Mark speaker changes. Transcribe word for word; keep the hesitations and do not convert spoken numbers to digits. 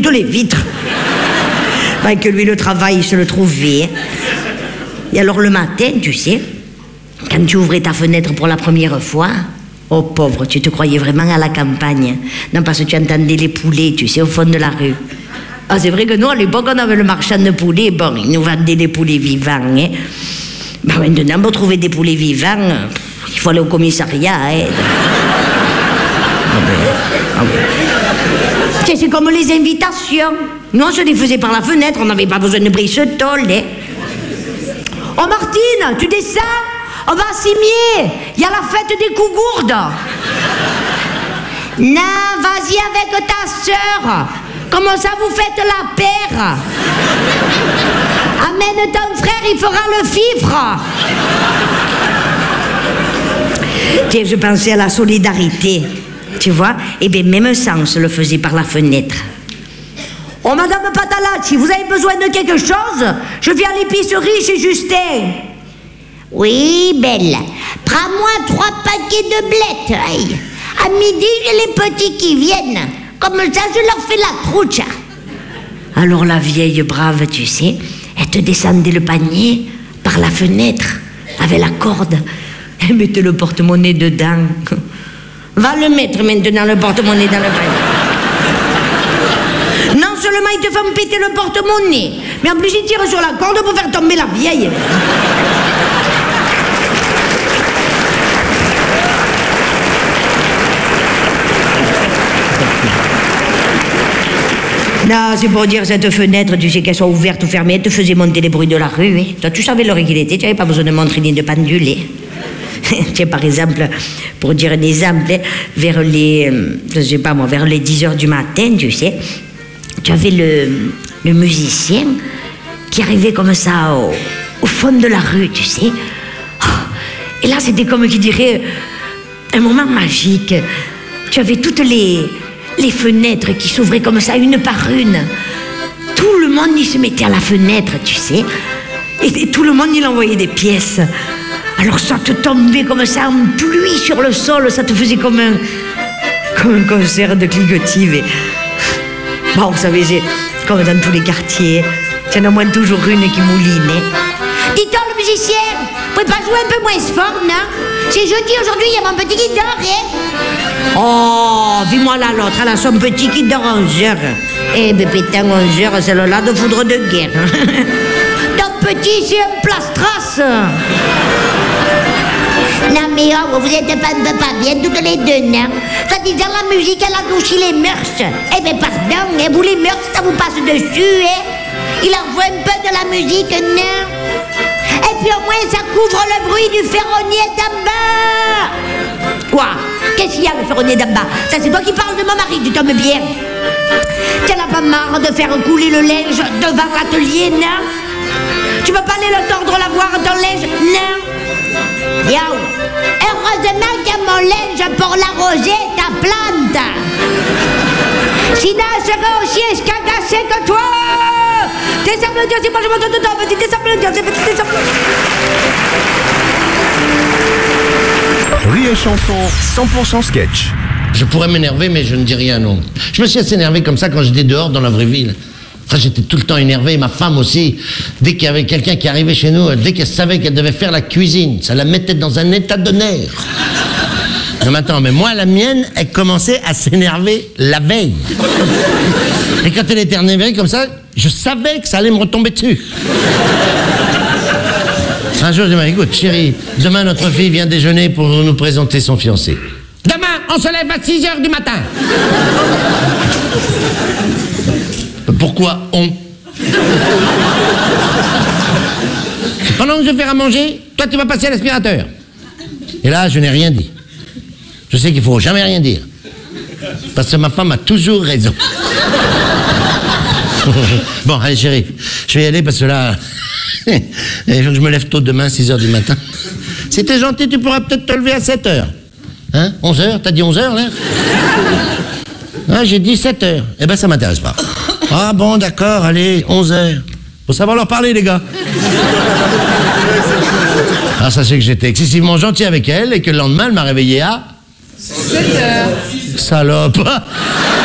Speaker 1: toutes les vitres. Enfin, que lui, le travail, il se le trouvait. Et alors, le matin, tu sais, quand tu ouvrais ta fenêtre pour la première fois, oh pauvre, tu te croyais vraiment à la campagne. Non, parce que tu entendais les poulets, tu sais, au fond de la rue. Ah, c'est vrai que nous, à l'époque, on avait le marchand de poulets. Bon, il nous vendait des poulets vivants. Hein. Ben, maintenant, pour trouver des poulets vivants, il faut aller au commissariat. Hein. Ah ben, ah ben. C'est comme les invitations. Nous, on se les faisait par la fenêtre, on n'avait pas besoin de brise-tôle. Hein. Oh, Martine, tu descends? On va à Cimier, il y a la fête des Cougourdes. Non, vas-y avec ta sœur. Comment ça vous faites la paire? Amène ton frère, il fera le fifre. Tiens, je pensais à la solidarité, tu vois. Eh bien, même ça, on se le faisait par la fenêtre. Oh, Madame Patalacci, vous avez besoin de quelque chose? Je viens à l'épicerie chez Justin. Oui, belle. Prends-moi trois paquets de blettes. Hey. À midi, j'ai les petits qui viennent. Comme ça, je leur fais la trouche. Alors la vieille brave, tu sais, elle te descendait le panier par la fenêtre avec la corde. Elle mettait le porte-monnaie dedans. Va le mettre maintenant, le porte-monnaie dans le panier. Non seulement ils te font péter le porte-monnaie, mais en plus ils tirent sur la corde pour faire tomber la vieille. Non, c'est pour dire cette fenêtre, tu sais qu'elle soit ouverte ou fermée, elle te faisait monter les bruits de la rue. Hein. Toi, tu savais l'heure qu'il était, tu n'avais pas besoin de montre ni de pendule. Hein. Tiens, par exemple, pour dire un exemple, hein, vers les, je sais pas moi, vers les dix heures du matin, tu sais, tu avais le, le musicien qui arrivait comme ça au, au fond de la rue, tu sais. Oh, et là, c'était comme qui dirait un moment magique. Tu avais toutes les... les fenêtres qui s'ouvraient comme ça, une par une. Tout le monde y se mettait à la fenêtre, tu sais. Et, et tout le monde y envoyait des pièces. Alors ça te tombait comme ça en pluie sur le sol, ça te faisait comme un, comme un concert de cliquetis. Et... Bon, vous savez, c'est comme dans tous les quartiers. Il y en a au moins toujours une qui mouline. Dis-donc, le musicien, vous pouvez pas jouer un peu moins fort, non? C'est jeudi aujourd'hui, il y a mon petit qui dort, hein? Oh, vis-moi là l'autre, elle a son petit qui dort onze heures. Eh ben putain, onze heures, c'est le là de foudre de guerre. Ton petit, c'est un plastras. Non mais oh, vous êtes pas, pas bien toutes les deux, non? Ça disant la musique, elle adoucit les mœurs. Eh ben pardon, hein, vous les mœurs, ça vous passe dessus, hein? Il en faut un peu de la musique, non? Et puis au moins ça couvre le bruit du ferronnier d'en bas. Quoi? Qu'est-ce qu'il y a le ferronnier d'en bas? Ça c'est toi qui parles de mon mari, tu tombes bien. Tu n'as pas marre de faire couler le linge devant l'atelier, non? Tu peux pas aller le tordre lavoir ton linge, non? Yo, heureusement qu'il y a mon linge pour l'arroser ta plante. Sinon elle serait aussi escagassée que toi. Descends le dieu, si moi je m'entends dedans, petit descends le dieu, petit descends le
Speaker 2: Rire et chanson, cent pour cent sketch.
Speaker 3: Je pourrais m'énerver, mais je ne dis rien, non. Je me suis assez énervé comme ça quand j'étais dehors dans la vraie ville. Enfin, j'étais tout le temps énervé, ma femme aussi. Dès qu'il y avait quelqu'un qui arrivait chez nous, dès qu'elle savait qu'elle devait faire la cuisine, ça la mettait dans un état de nerfs. Non, mais attends, mais moi, la mienne, elle commençait à s'énerver la veille. Et quand elle était énervée comme ça, je savais que ça allait me retomber dessus. Un jour, je dis, écoute, chérie, demain, notre fille vient déjeuner pour nous présenter son fiancé. Demain, on se lève à six heures du matin. Pourquoi on? Pendant que je vais faire à manger, toi, tu vas passer à l'aspirateur. Et là, je n'ai rien dit. Je sais qu'il ne faut jamais rien dire. Parce que ma femme a toujours raison. Bon, allez, chérie, je vais y aller parce que là, il faut que je me lève tôt demain, six heures du matin. Si t'es gentil, tu pourras peut-être te lever à sept heures. Hein? onze heures? T'as dit onze heures, là? Ah, j'ai dit sept heures. Eh ben, ça m'intéresse pas. Ah bon, d'accord, allez, onze heures. Faut savoir leur parler, les gars. Ah, sachez que j'étais excessivement gentil avec elle et que le lendemain, elle m'a réveillé à... sept heures. Salope.